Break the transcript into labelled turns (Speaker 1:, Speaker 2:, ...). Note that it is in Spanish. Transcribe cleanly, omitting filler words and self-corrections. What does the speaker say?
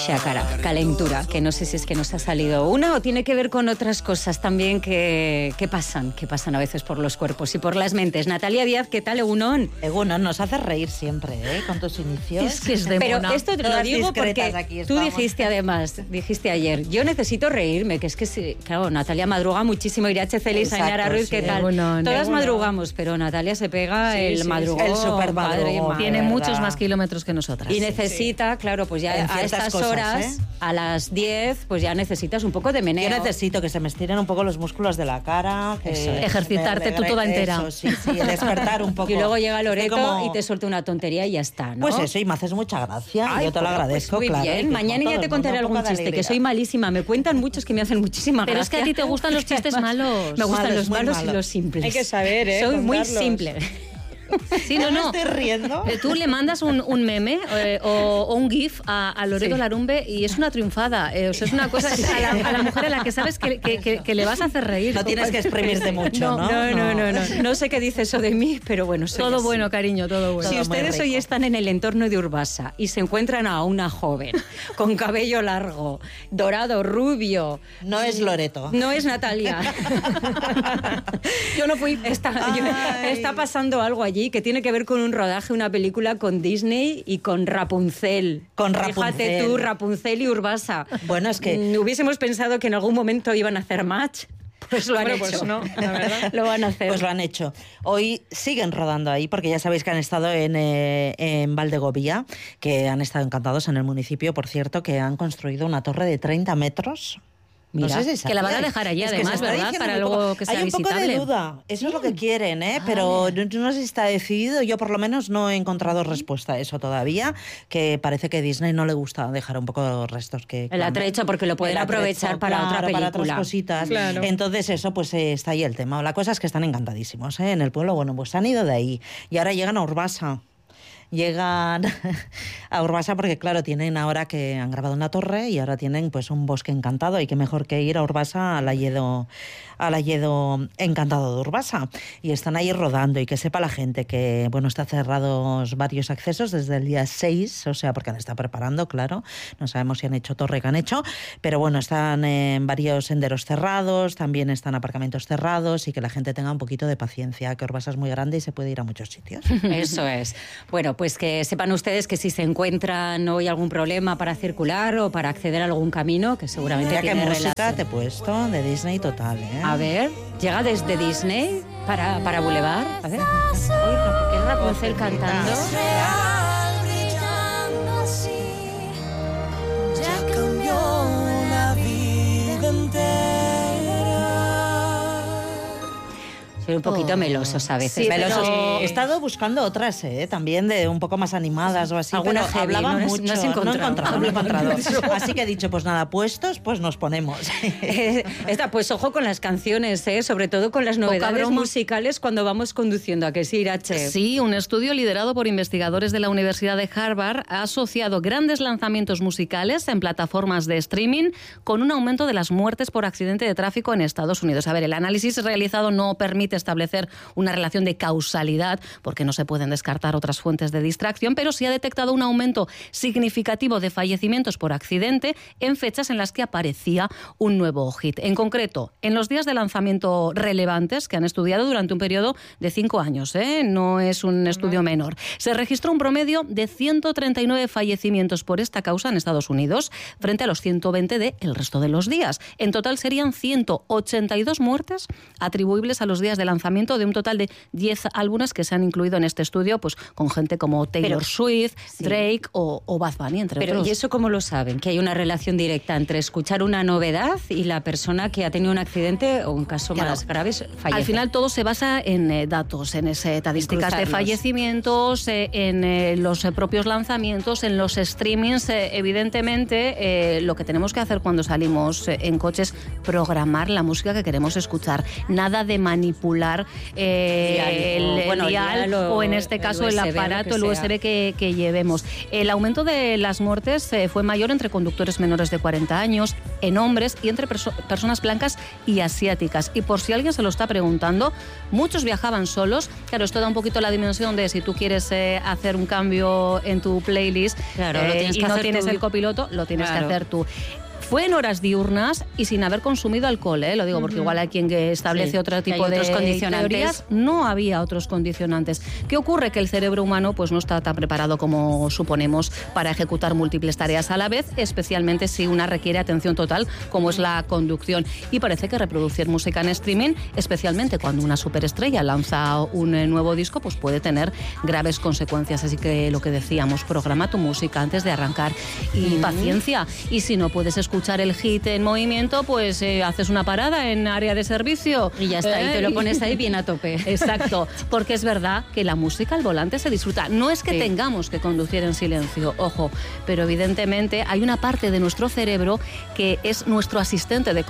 Speaker 1: Xácara, calentura, que no sé si es que nos ha salido una o tiene que ver con otras cosas también que pasan a veces por los cuerpos y por las mentes. Natalia Díaz, ¿qué tal, Egunon?
Speaker 2: Egunon, nos hace reír siempre, con tus inicios.
Speaker 1: Es que es de mona. Pero esto te lo digo porque tú dijiste ayer, yo necesito reírme, que es que, claro, Natalia madruga muchísimo, Irache Celis, Ainara Ruiz, ¿qué tal?
Speaker 3: Egunon,
Speaker 1: todas madrugamos, pero Natalia se pega el madrugón.
Speaker 2: El super madrugón.
Speaker 3: Tiene muchos más kilómetros que nosotras.
Speaker 1: Y necesita, claro, pues ya a estas cosas, horas, a las 10, pues ya necesitas un poco de meneo.
Speaker 2: Yo necesito que se me estiren un poco los músculos de la cara.
Speaker 3: Ejercitarte tú toda entera.
Speaker 2: Eso, sí, despertar un poco.
Speaker 1: Y luego llega Loreto y te suelta una tontería y ya está, ¿no?
Speaker 2: Pues eso, y me haces mucha gracia.
Speaker 1: Ay,
Speaker 2: yo te lo agradezco,
Speaker 1: pues muy
Speaker 2: claro.
Speaker 1: bien. Mañana ya te contaré algún chiste, que soy malísima. Me cuentan muchos que me hacen muchísima gracia.
Speaker 3: Pero es que a ti te gustan los chistes malos.
Speaker 1: Me gustan los malos y los simples.
Speaker 4: Hay que saber,
Speaker 1: Soy
Speaker 4: contarlos.
Speaker 1: muy simple.
Speaker 3: Sí, no.
Speaker 2: Me estoy riendo.
Speaker 3: Tú le mandas un meme o un gif a Loreto Larumbe y es una triunfada. O sea, es una cosa a la mujer a la que sabes que le vas a hacer reír.
Speaker 2: No tienes que exprimirte mucho, ¿no?
Speaker 1: No sé qué dice eso de mí, pero bueno, soy
Speaker 3: todo
Speaker 1: así.
Speaker 3: bueno, cariño, todo bueno.
Speaker 1: Si ustedes hoy están en el entorno de Urbasa y se encuentran a una joven con cabello largo, dorado, rubio...
Speaker 2: No es Loreto.
Speaker 1: No es Natalia. Yo no fui. Está pasando algo allí que tiene que ver con un rodaje, una película con Disney y con Rapunzel. Fíjate tú, Rapunzel y Urbasa.
Speaker 2: Bueno, es que...
Speaker 1: Hubiésemos pensado que en algún momento iban a hacer match. Pues lo han hecho.
Speaker 4: Pues no, la verdad.
Speaker 1: Lo van a hacer.
Speaker 2: Pues lo han hecho. Hoy siguen rodando ahí, porque ya sabéis que han estado en Valdegovía, que han estado encantados en el municipio, por cierto, que han construido una torre de 30 metros.
Speaker 1: Mira,
Speaker 2: no sé si
Speaker 3: que la van a dejar allí, además, ¿verdad? Para algo que sea visitable.
Speaker 2: Hay un poco de duda. Eso es lo que quieren, pero no sé si está decidido. Yo, por lo menos, no he encontrado respuesta a eso todavía, que parece que a Disney no le gusta dejar un poco los restos que...
Speaker 1: El atrecho, porque lo pueden aprovechar para otra película.
Speaker 2: Para otras cositas.
Speaker 4: Claro.
Speaker 2: Entonces, eso, pues está ahí el tema. La cosa es que están encantadísimos, en el pueblo. Bueno, pues han ido de ahí. Y ahora llegan a Urbasa. Llegan a Urbasa porque, claro, tienen ahora que han grabado una torre y ahora tienen pues un bosque encantado, y qué mejor que ir a Urbasa, al Alledo encantado de Urbasa. Y están ahí rodando, y que sepa la gente que, bueno, está cerrados varios accesos desde el día 6, o sea, porque han estado preparando, claro, no sabemos si han hecho torre, que han hecho, pero bueno, están en varios senderos cerrados, también están aparcamientos cerrados, y que la gente tenga un poquito de paciencia, que Urbasa es muy grande y se puede ir a muchos sitios.
Speaker 1: Eso es. Bueno, pues que sepan ustedes que si se encuentran hoy algún problema para circular o para acceder a algún camino, que seguramente tiene
Speaker 2: que
Speaker 1: relación.
Speaker 2: música te he puesto de Disney total,
Speaker 1: A ver, llega desde Disney para Boulevard. A ver, ¿qué es Rapunzel cantando?
Speaker 5: Ya cambió la vida entera.
Speaker 1: Soy un poquito melosos a veces.
Speaker 3: Sí,
Speaker 2: Melosos.
Speaker 3: pero-
Speaker 2: He estado buscando otras, también de un poco más animadas o así,
Speaker 1: Alguna
Speaker 2: pero
Speaker 1: heavy,
Speaker 2: hablaban
Speaker 1: no has-
Speaker 2: mucho.
Speaker 1: no has encontrado.
Speaker 2: No he encontrado. Así que he dicho, pues nada, puestos, pues nos ponemos.
Speaker 1: Pues ojo con las canciones, sobre todo con las novedades
Speaker 3: broma.
Speaker 1: musicales cuando vamos conduciendo. ¿A que sí, Irache?
Speaker 3: Sí, un estudio liderado por investigadores de la Universidad de Harvard ha asociado grandes lanzamientos musicales en plataformas de streaming con un aumento de las muertes por accidente de tráfico en Estados Unidos. A ver, el análisis realizado no permite establecer una relación de causalidad, porque no se pueden descartar otras fuentes de distracción, pero sí ha detectado un aumento significativo de fallecimientos por accidente en fechas en las que aparecía un nuevo hit. En concreto, en los días de lanzamiento relevantes que han estudiado durante un periodo de 5 años, no es un estudio menor, se registró un promedio de 139 fallecimientos por esta causa en Estados Unidos, frente a los 120 del resto de los días. En total serían 182 muertes atribuibles a los días de lanzamiento, de un total de 10 álbumes que se han incluido en este estudio, pues con gente como Taylor Swift, Drake o Bad Bunny, entre otros.
Speaker 1: ¿Y eso cómo lo saben? Que hay una relación directa entre escuchar una novedad y la persona que ha tenido un accidente o un caso más grave fallece.
Speaker 3: Al final todo se basa en datos, en estadísticas de fallecimientos, en los propios lanzamientos, en los streamings. Evidentemente, lo que tenemos que hacer cuando salimos en coche es programar la música que queremos escuchar. Nada de manipular regular el dial o en este caso el aparato, el USB que llevemos. El aumento de las muertes fue mayor entre conductores menores de 40 años, en hombres y entre personas blancas y asiáticas. Y por si alguien se lo está preguntando, muchos viajaban solos. Claro, esto da un poquito la dimensión de si tú quieres hacer un cambio en tu playlist,
Speaker 1: claro, y no tienes
Speaker 3: el copiloto, lo tienes que hacer tú. Fue en horas diurnas y sin haber consumido alcohol, lo digo porque igual hay quien que establece otro tipo de condicionantes. No había otros condicionantes. ¿Qué ocurre? Que el cerebro humano pues no está tan preparado como suponemos para ejecutar múltiples tareas a la vez, especialmente si una requiere atención total, como es la conducción. Y parece que reproducir música en streaming, especialmente cuando una superestrella lanza un nuevo disco, pues puede tener graves consecuencias. Así que lo que decíamos, programa tu música antes de arrancar y paciencia. Y si no puedes escuchar el hit en movimiento, pues haces una parada en área de servicio.
Speaker 1: Y ya está, y te lo pones ahí bien a tope.
Speaker 3: Exacto, porque es verdad que la música al volante se disfruta. No es que tengamos que conducir en silencio, ojo, pero evidentemente hay una parte de nuestro cerebro que es nuestro asistente de